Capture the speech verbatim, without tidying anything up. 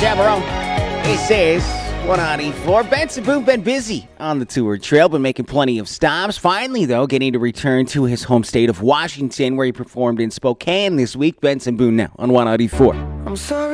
Chaperone. This is one ninety-four. Benson Boone been busy on the tour trail, been making plenty of stops. Finally, though, getting to return to his home state of Washington, where he performed in Spokane this week. Benson Boone now on one ninety-four. I'm sorry.